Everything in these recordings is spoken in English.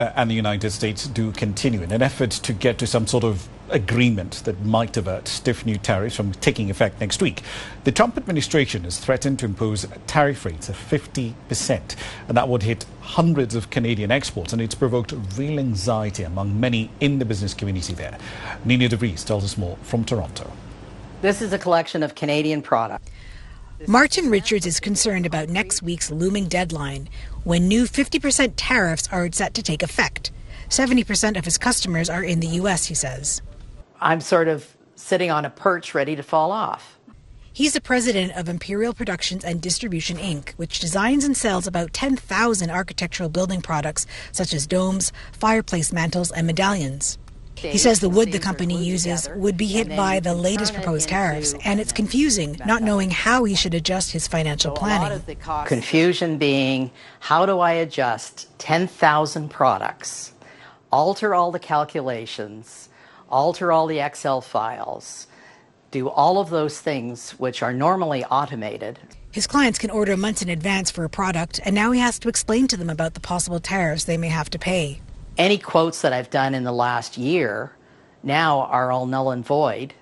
And the United States do continue in an effort to get to some sort of agreement that might avert stiff new tariffs from taking effect next week. The Trump administration has threatened to impose tariff rates of 50%, and that would hit hundreds of Canadian exports, and it's provoked real anxiety among many in the business community there. Nina DeVries tells us more from Toronto. This is a collection of Canadian products. Martin Richards is concerned about next week's looming deadline, when new 50% tariffs are set to take effect. 70% of his customers are in the U.S., he says. I'm sort of sitting on a perch ready to fall off. He's the president of Imperial Productions and Distribution, Inc., which designs and sells about 10,000 architectural building products such as domes, fireplace mantles, and medallions. He says the wood the company uses would be hit by the latest proposed tariffs, and it's confusing, not knowing how he should adjust his financial planning. Confusion being, how do I adjust 10,000 products, alter all the calculations, alter all the Excel files, do all of those things which are normally automated. His clients can order months in advance for a product, and now he has to explain to them about the possible tariffs they may have to pay. Any quotes that I've done in the last year now are all null and void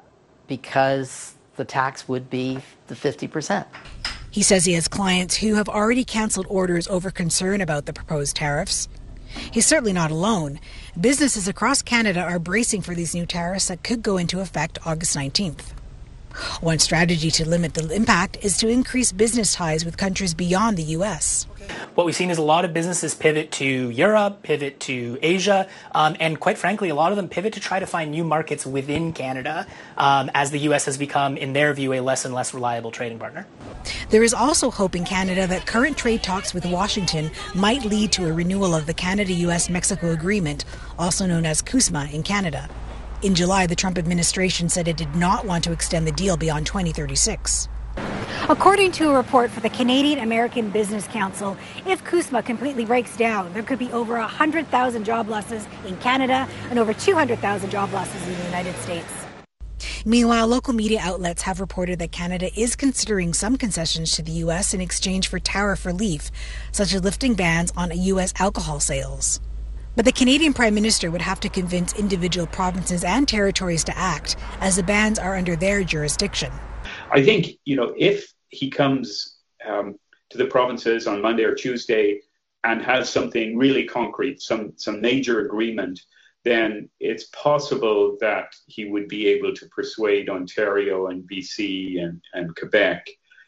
because the tax would be the 50%. He says he has clients who have already canceled orders over concern about the proposed tariffs. He's certainly not alone. Businesses across Canada are bracing for these new tariffs that could go into effect August 19th. One strategy to limit the impact is to increase business ties with countries beyond the U.S. What we've seen is a lot of businesses pivot to Europe, pivot to Asia, and quite frankly, a lot of them pivot to try to find new markets within Canada as the U.S. has become, in their view, a less and less reliable trading partner. There is also hope in Canada that current trade talks with Washington might lead to a renewal of the Canada-U.S.-Mexico agreement, also known as CUSMA in Canada. In July, the Trump administration said it did not want to extend the deal beyond 2036. According to a report for the Canadian American Business Council, if CUSMA completely breaks down, there could be over 100,000 job losses in Canada and over 200,000 job losses in the United States. Meanwhile, local media outlets have reported that Canada is considering some concessions to the U.S. in exchange for tariff relief, such as lifting bans on U.S. alcohol sales. But the Canadian Prime Minister would have to convince individual provinces and territories to act, as the bans are under their jurisdiction. I think, if he comes to the provinces on Monday or Tuesday and has something really concrete, some major agreement, then it's possible that he would be able to persuade Ontario and BC and Quebec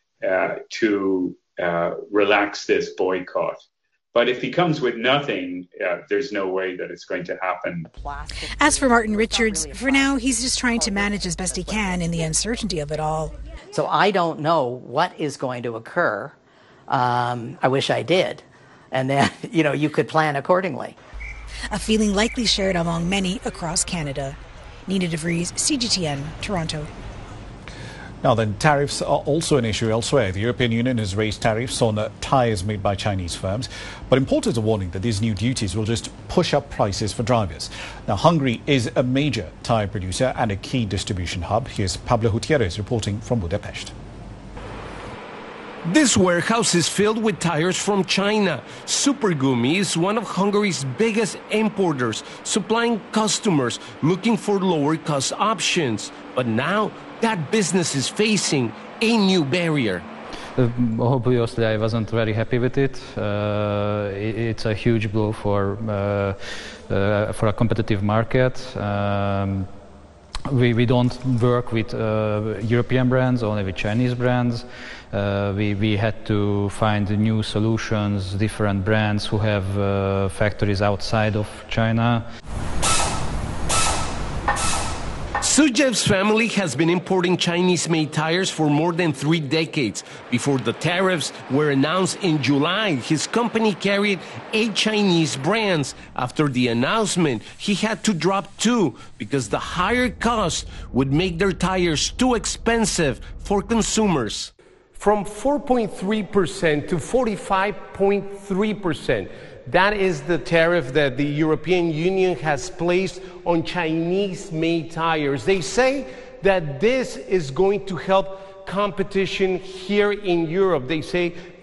to relax this boycott. But if he comes with nothing, there's no way that it's going to happen. As for Martin Richards, for now, he's just trying to manage as best he can in the uncertainty of it all. So I don't know what is going to occur. I wish I did. And then, you could plan accordingly. A feeling likely shared among many across Canada. Nina DeVries, CGTN, Toronto. Now then, tariffs are also an issue elsewhere. The European Union has raised tariffs on tyres made by Chinese firms, but importers are warning that these new duties will just push up prices for drivers. Now, Hungary is a major tyre producer and a key distribution hub. Here's Pablo Gutierrez reporting from Budapest. This warehouse is filled with tires from China. Supergumi is one of Hungary's biggest importers, supplying customers looking for lower cost options. But now, that business is facing a new barrier. Obviously, I wasn't very happy with it. It's a huge blow for a competitive market. We don't work with European brands, only with Chinese brands. We had to find new solutions, different brands who have factories outside of China. Sujev's family has been importing Chinese-made tires for more than 3 decades. Before the tariffs were announced in July, his company carried 8 Chinese brands. After the announcement, he had to drop 2 because the higher cost would make their tires too expensive for consumers. From 4.3% to 45.3%. That is the tariff that the European Union has placed on Chinese-made tires. They say that this is going to help competition here in Europe. They say that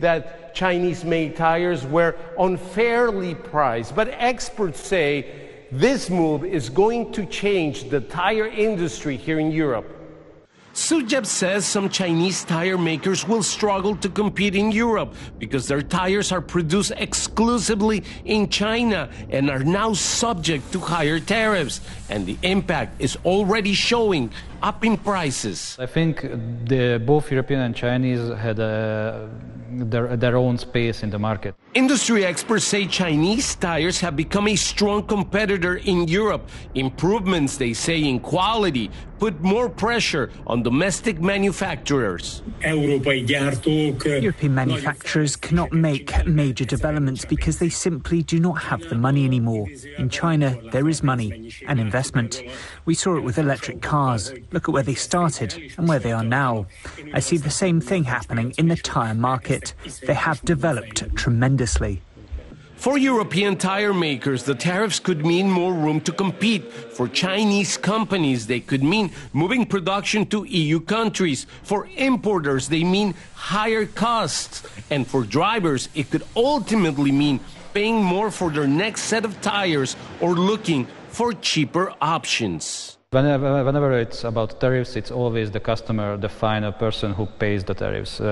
Chinese-made tires were unfairly priced. But experts say this move is going to change the tire industry here in Europe. Sujeb says some Chinese tire makers will struggle to compete in Europe because their tires are produced exclusively in China and are now subject to higher tariffs. And the impact is already showing up in prices. I think both European and Chinese had their own space in the market. Industry experts say Chinese tires have become a strong competitor in Europe. Improvements, they say, in quality put more pressure on domestic manufacturers. European manufacturers cannot make major developments because they simply do not have the money anymore. In China, there is money and investment. We saw it with electric cars. Look at where they started and where they are now. I see the same thing happening in the tire market. They have developed tremendously. For European tire makers, the tariffs could mean more room to compete. For Chinese companies, they could mean moving production to EU countries. For importers, they mean higher costs. And for drivers, it could ultimately mean paying more for their next set of tires or looking for cheaper options. Whenever it's about tariffs, it's always the customer, the final person who pays the tariffs.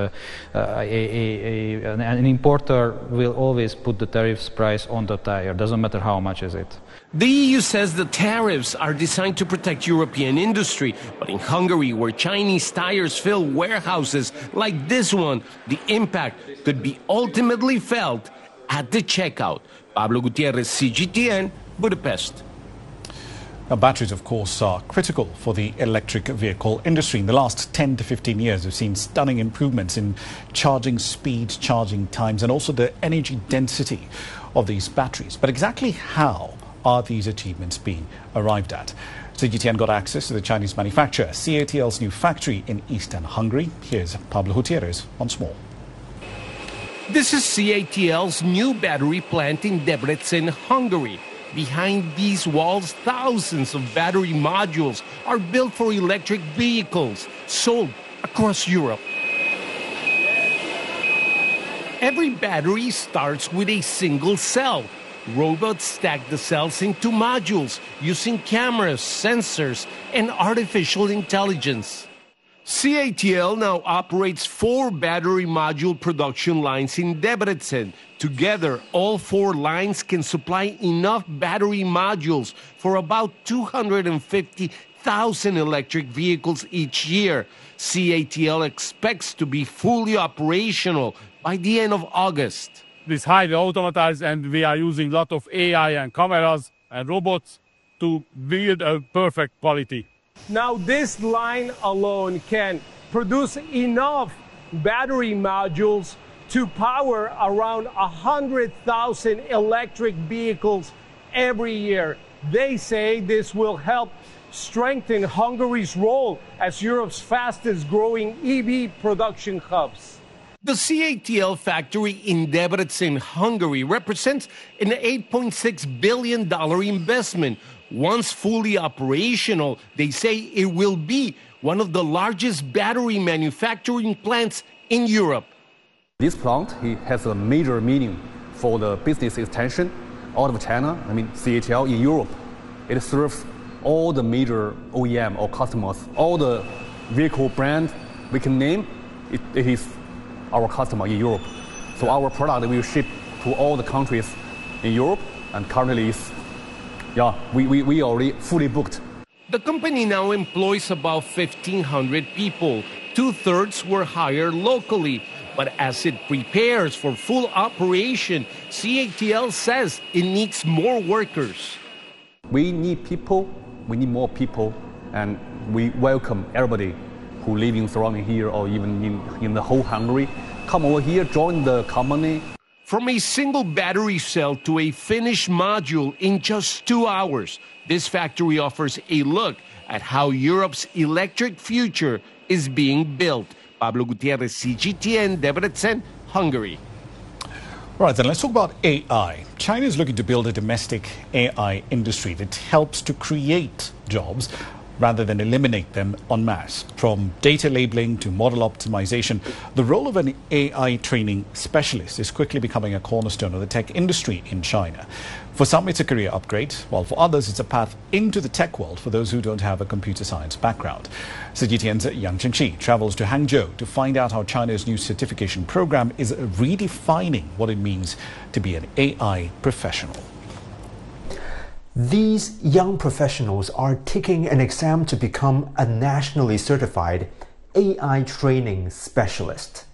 An importer will always put the tariffs price on the tire. Doesn't matter how much is it. The EU says the tariffs are designed to protect European industry, but in Hungary, where Chinese tires fill warehouses like this one, the impact could be ultimately felt at the checkout. Pablo Gutierrez, CGTN, Budapest. Now, batteries, of course, are critical for the electric vehicle industry. In the last 10 to 15 years, we've seen stunning improvements in charging speed, charging times, and also the energy density of these batteries. But exactly how are these achievements being arrived at? CGTN got access to the Chinese manufacturer, CATL's new factory in eastern Hungary. Here's Pablo Gutierrez once more. This is CATL's new battery plant in Debrecen, Hungary. Behind these walls, thousands of battery modules are built for electric vehicles, sold across Europe. Every battery starts with a single cell. Robots stack the cells into modules using cameras, sensors, and artificial intelligence. CATL now operates 4 battery module production lines in Debrecen. Together, all 4 lines can supply enough battery modules for about 250,000 electric vehicles each year. CATL expects to be fully operational by the end of August. It's highly automatized, and we are using a lot of AI and cameras and robots to build a perfect quality. Now, this line alone can produce enough battery modules to power around 100,000 electric vehicles every year. They say this will help strengthen Hungary's role as Europe's fastest growing EV production hubs. The CATL factory in Debrecen, Hungary, represents an $8.6 billion investment. Once fully operational, they say it will be one of the largest battery manufacturing plants in Europe. This plant has a major meaning for the business extension out of China. CATL in Europe. It serves all the major OEM or customers, all the vehicle brands we can name. It is our customer in Europe. So our product will ship to all the countries in Europe, and currently we already fully booked. The company now employs about 1,500 people. 2/3 were hired locally. But as it prepares for full operation, CATL says it needs more workers. We need people, we need more people, and we welcome everybody who living surrounding here or even in the whole Hungary. Come over here, join the company. From a single battery cell to a finished module in just 2 hours, this factory offers a look at how Europe's electric future is being built. Pablo Gutierrez, CGTN, Debrecen, Hungary. Right, then let's talk about AI. China is looking to build a domestic AI industry that helps to create jobs. rather than eliminate them en masse. From data labeling to model optimization, the role of an AI training specialist is quickly becoming a cornerstone of the tech industry in China. For some, it's a career upgrade, while for others, it's a path into the tech world for those who don't have a computer science background. CGTN's Yang Chengqi travels to Hangzhou to find out how China's new certification program is redefining what it means to be an AI professional. These young professionals are taking an exam to become a nationally certified AI training specialist.